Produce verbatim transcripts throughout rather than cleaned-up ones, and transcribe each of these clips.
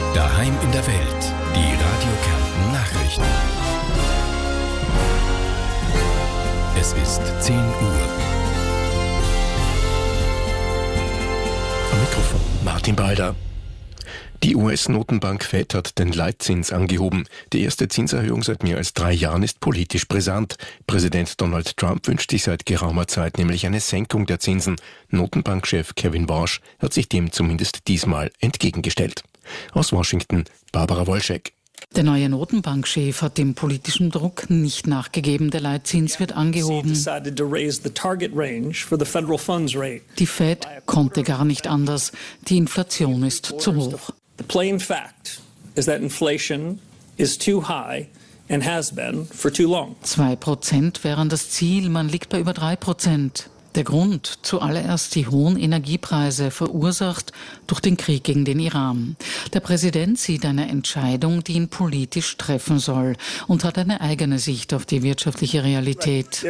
Daheim in der Welt. Die Radio Kärnten Nachrichten. Es ist zehn Uhr. Am Mikrofon Martin Balder. Die U S-Notenbank Fed hat den Leitzins angehoben. Die erste Zinserhöhung seit mehr als drei Jahren ist politisch brisant. Präsident Donald Trump wünscht sich seit geraumer Zeit nämlich eine Senkung der Zinsen. Notenbankchef Kevin Warsh hat sich dem zumindest diesmal entgegengestellt. Aus Washington, Barbara Wolschek. Der neue Notenbankchef hat dem politischen Druck nicht nachgegeben. Der Leitzins wird angehoben. Die Fed konnte gar nicht anders. Die Inflation ist zu hoch. The plain fact is that inflation is too high and has been for too long. Zwei Prozent wären das Ziel, man liegt bei über drei Prozent. Der Grund, zuallererst die hohen Energiepreise, verursacht durch den Krieg gegen den Iran. Der Präsident sieht eine Entscheidung, die ihn politisch treffen soll und hat eine eigene Sicht auf die wirtschaftliche Realität.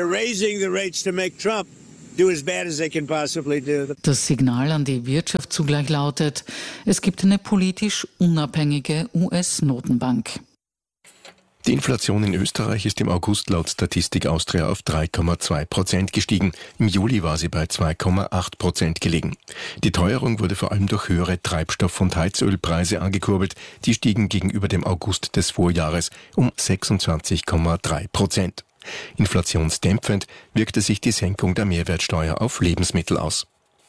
Das Signal an die Wirtschaft zugleich lautet, es gibt eine politisch unabhängige U S-Notenbank. Die Inflation in Österreich ist im August laut Statistik Austria auf drei Komma zwei Prozent gestiegen. Im Juli war sie bei zwei Komma acht Prozent gelegen. Die Teuerung wurde vor allem durch höhere Treibstoff- und Heizölpreise angekurbelt. Die stiegen gegenüber dem August des Vorjahres um sechsundzwanzig Komma drei Prozent. Inflationsdämpfend wirkte sich die Senkung der Mehrwertsteuer auf Lebensmittel aus.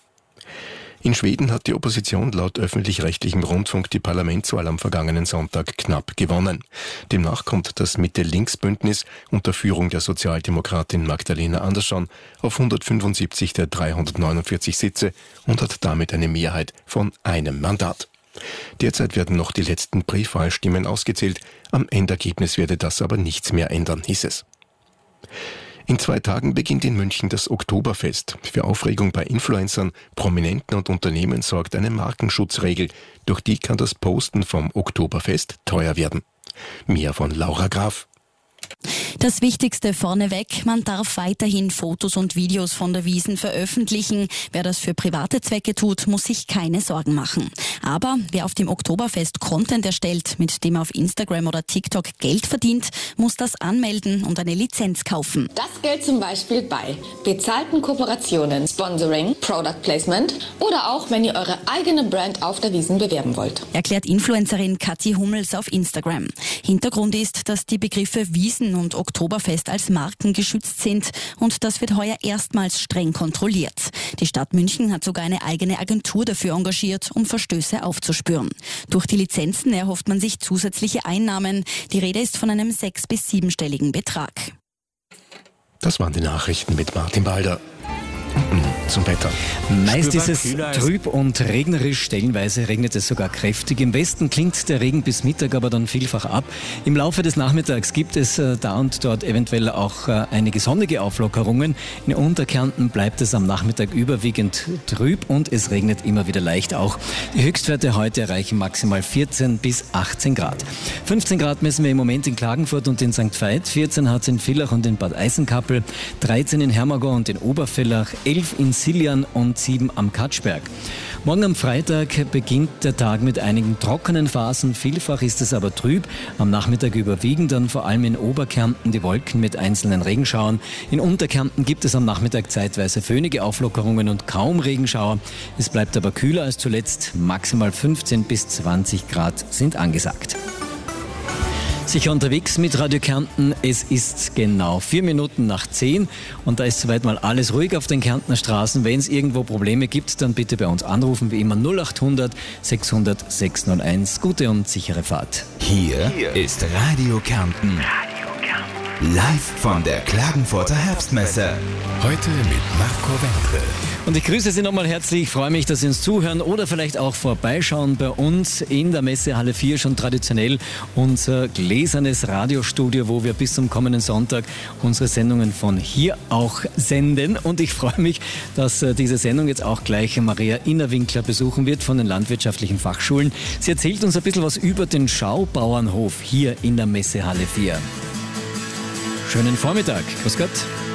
In Schweden hat die Opposition laut öffentlich-rechtlichem Rundfunk die Parlamentswahl am vergangenen Sonntag knapp gewonnen. Demnach kommt das Mitte-Links-Bündnis unter Führung der Sozialdemokratin Magdalena Andersson auf hundertfünfundsiebzig der dreihundertneunundvierzig Sitze und hat damit eine Mehrheit von einem Mandat. Derzeit werden noch die letzten Briefwahlstimmen ausgezählt. Am Endergebnis werde das aber nichts mehr ändern, hieß es. In zwei Tagen beginnt in München das Oktoberfest. Für Aufregung bei Influencern, Prominenten und Unternehmen sorgt eine Markenschutzregel. Durch die kann das Posten vom Oktoberfest teuer werden. Mehr von Laura Graf. Das Wichtigste vorneweg, man darf weiterhin Fotos und Videos von der Wiesn veröffentlichen. Wer das für private Zwecke tut, muss sich keine Sorgen machen. Aber wer auf dem Oktoberfest Content erstellt, mit dem er auf Instagram oder TikTok Geld verdient, muss das anmelden und eine Lizenz kaufen. Das gilt zum Beispiel bei bezahlten Kooperationen, Sponsoring, Product Placement oder auch, wenn ihr eure eigene Brand auf der Wiesn bewerben wollt. Erklärt Influencerin Kathi Hummels auf Instagram. Hintergrund ist, dass die Begriffe Wiesn und Oktoberfest als Marken geschützt sind und das wird heuer erstmals streng kontrolliert. Die Stadt München hat sogar eine eigene Agentur dafür engagiert, um Verstöße aufzuspüren. Durch die Lizenzen erhofft man sich zusätzliche Einnahmen. Die Rede ist von einem sechs- bis siebenstelligen Betrag. Das waren die Nachrichten mit Martin Balder. Zum Wetter. Meist ist es trüb und regnerisch, stellenweise regnet es sogar kräftig. Im Westen klingt der Regen bis Mittag aber dann vielfach ab. Im Laufe des Nachmittags gibt es äh, da und dort eventuell auch äh, einige sonnige Auflockerungen. In Unterkärnten bleibt es am Nachmittag überwiegend trüb und es regnet immer wieder leicht auch. Die Höchstwerte heute erreichen maximal vierzehn bis achtzehn Grad. fünfzehn Grad messen wir im Moment in Klagenfurt und in Sankt Veit, vierzehn hat es in Villach und in Bad Eisenkappel, dreizehn in Hermagor und in Obervellach, elf in Siljan und sieben am Katschberg. Morgen am Freitag beginnt der Tag mit einigen trockenen Phasen. Vielfach ist es aber trüb. Am Nachmittag überwiegen dann vor allem in Oberkärnten die Wolken mit einzelnen Regenschauern. In Unterkärnten gibt es am Nachmittag zeitweise föhnige Auflockerungen und kaum Regenschauer. Es bleibt aber kühler als zuletzt. Maximal fünfzehn bis zwanzig Grad sind angesagt. Sicher unterwegs mit Radio Kärnten. Es ist genau vier Minuten nach zehn und da ist soweit mal alles ruhig auf den Kärntner Straßen. Wenn es irgendwo Probleme gibt, dann bitte bei uns anrufen, wie immer null acht hundert sechshundert sechshunderteins. Gute und sichere Fahrt. Hier, Hier. ist Radio Kärnten. Radio Kärnten. Live von der Klagenfurter Herbstmesse. Heute mit Marco Wentre. Und ich grüße Sie nochmal herzlich. Ich freue mich, dass Sie uns zuhören oder vielleicht auch vorbeischauen bei uns in der Messehalle vier, schon traditionell unser gläsernes Radiostudio, wo wir bis zum kommenden Sonntag unsere Sendungen von hier auch senden. Und ich freue mich, dass diese Sendung jetzt auch gleich Maria Innerwinkler besuchen wird von den landwirtschaftlichen Fachschulen. Sie erzählt uns ein bisschen was über den Schaubauernhof hier in der Messehalle vier. Schönen Vormittag. Grüß Gott.